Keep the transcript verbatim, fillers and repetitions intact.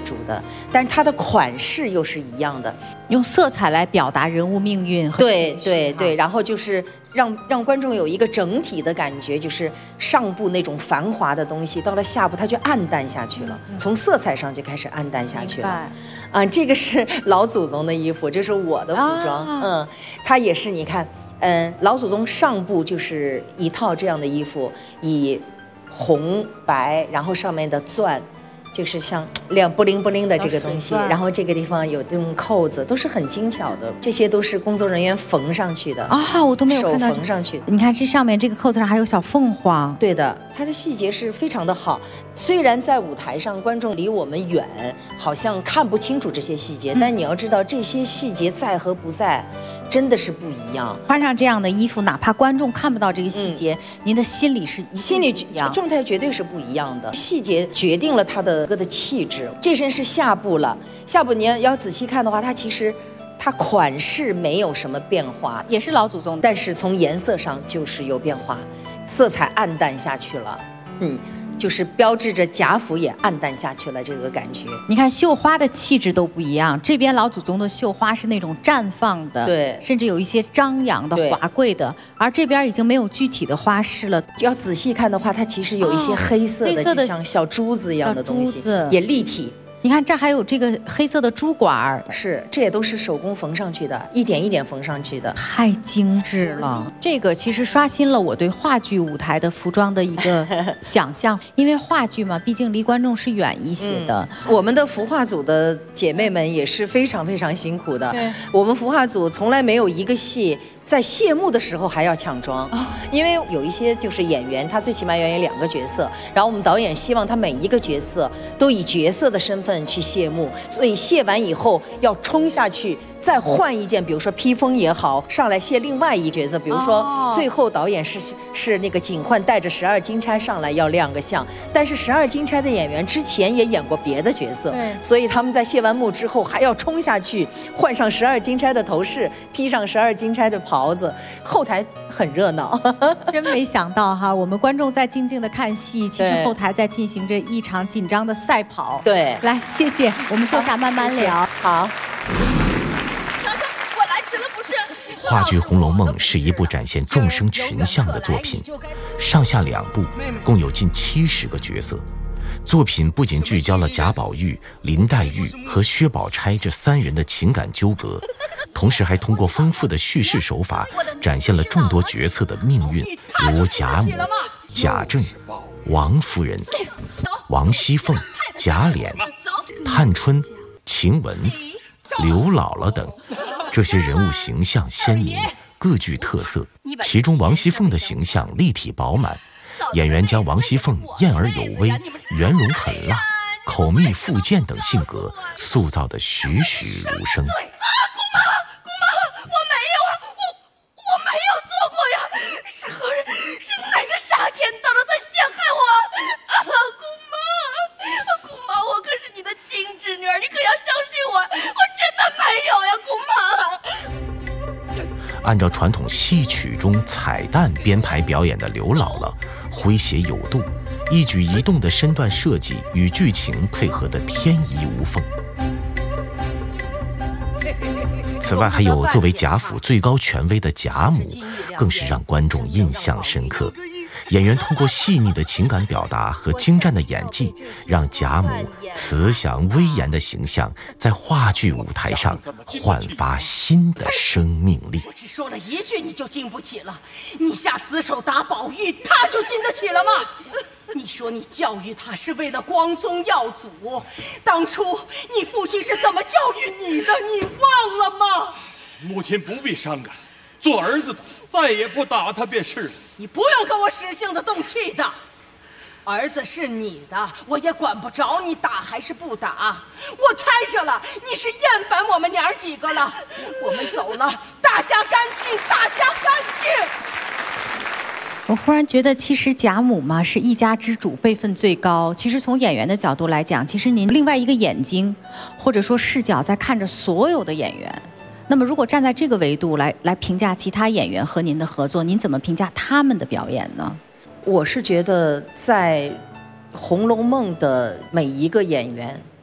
主的，但是它的款式又是一样的， 用色彩来表达人物命运和对对对，然后就是让让观众有一个整体的感觉，就是上部那种繁华的东西，到了下部它就暗淡下去了，从色彩上就开始暗淡下去了。啊、呃，这个是老祖宗的衣服，这是我的服装，啊、嗯，它也是你看，嗯，老祖宗上部就是一套这样的衣服，以红白，然后上面的钻。就是像亮布灵布灵的这个东西，然后这个地方有这种扣子，都是很精巧的，这些都是工作人员缝上去的啊，我都没有看到手缝上去的。 你看这上面这个扣子上还有小凤凰， 对的，它的细节是非常的好。虽然在舞台上观众离我们远，好像看不清楚这些细节，嗯、但你要知道这些细节在和不在，真的是不一样。 穿上这样的衣服，哪怕观众看不到这个细节，嗯、您的心里是心理状态绝对是不一样的。细节决定了他的歌的气质。这身是下部了，下部你要要仔细看的话，它其实它款式没有什么变化， 也是老祖宗， 但是从颜色上就是有变化，色彩暗淡下去了，嗯。就是标志着贾府也暗淡下去了，这个感觉。 你看绣花的气质都不一样，这边老祖宗的绣花是那种绽放的， 对， 甚至有一些张扬的、华贵的，而这边已经没有具体的花饰了。 要仔细看的话，它其实有一些黑色的，哦、黑色的就像小珠子一样的东西，也立体。 你看这儿还有这个黑色的珠管， 是，这也都是手工缝上去的，一点一点缝上去的， 太精致了。这个其实刷新了我对话剧舞台的服装的一个想象，因为话剧嘛，毕竟离观众是远一些的。 嗯、我们的服化组的姐妹们也是非常非常辛苦的。我们服化组从来没有一个戏在谢幕的时候还要抢妆，哦、因为有一些就是演员，他最起码要演两个角色，然后我们导演希望他每一个角色都以角色的身份去谢幕，所以谢完以后要冲下去再换一件，比如说披风也好，上来谢另外一角色，比如说最后导演是是那个警幻带着十二金钗上来要亮个相，但是十二金钗的演员之前也演过别的角色，所以他们在谢完幕之后还要冲下去换上十二金钗的头饰，披上十二金钗的袍子，后台很热闹。 真没想到哈，我们观众在静静的看戏，其实后台在进行着一场紧张的赛跑。 对， 来，谢谢，我们坐下慢慢聊。 好。 强强，我来迟了不是？ 话剧《红楼梦》是一部展现众生群像的作品，上下两部共有近七十个角色。作品不仅聚焦了贾宝玉、林黛玉和薛宝钗这三人的情感纠葛，同时还通过丰富的叙事手法，展现了众多角色的命运，如贾母、贾政、王夫人、王熙凤、贾琏、探春、晴雯、刘姥姥等。这些人物形象鲜明，各具特色，其中王熙凤的形象立体饱满，演员将王熙凤艳而有威、圆融狠辣、口蜜腹剑等性格塑造得栩栩如生。 啊，姑妈，姑妈，我没有啊，我我没有做过呀，是何人？是哪个傻钱刀的在陷害我？啊，姑妈，姑妈，我可是你的亲侄女儿，你可要相信我，我真的没有呀，姑妈。 按照传统戏曲中彩蛋编排表演的刘姥姥，诙谐有度，一举一动的身段设计与剧情配合得天衣无缝。此外，还有作为贾府最高权威的贾母，更是让观众印象深刻。演员通过细腻的情感表达和精湛的演技，让贾母慈祥威严的形象在话剧舞台上焕发新的生命力。 我只说了一句你就经不起了，你下死手打宝玉，他就经得起了吗？你说你教育他是为了光宗耀祖，当初你父亲是怎么教育你的，你忘了吗？ 母亲不必伤感，做儿子的再也不打他便是了。 你不用跟我使性子动气的，儿子是你的，我也管不着你打还是不打。我猜着了，你是厌烦我们娘儿几个了。我们走了，大家干净，大家干净。 我忽然觉得，其实贾母嘛是一家之主，辈分最高。其实从演员的角度来讲，其实您另外一个眼睛，或者说视角在看着所有的演员。那么，如果站在这个维度来来评价其他演员和您的合作，您怎么评价他们的表演呢？ 我是觉得在《红楼梦》的每一个演员